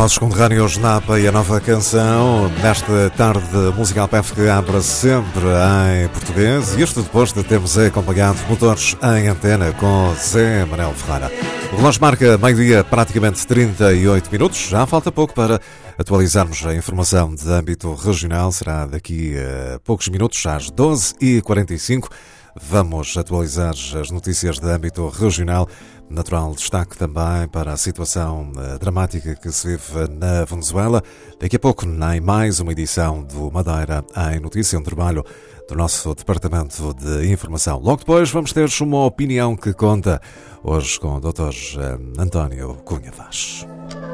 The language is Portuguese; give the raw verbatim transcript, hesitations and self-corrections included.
nossos conterrâneos Napa e a nova canção nesta tarde musical P F que abre sempre em português, e isto depois de termos acompanhado Motores em Antena com Zé Manuel Ferreira. O relógio marca meio-dia, praticamente trinta e oito minutos. Já falta pouco para atualizarmos a informação de âmbito regional. Será daqui a poucos minutos, às doze e quarenta e cinco. Vamos atualizar as notícias de âmbito regional. Natural destaque também para a situação dramática que se vive na Venezuela. Daqui a pouco, em mais uma edição do Madeira em Notícia, um trabalho do nosso Departamento de Informação. Logo depois vamos ter uma opinião que conta, hoje com o doutor António Cunha Vaz.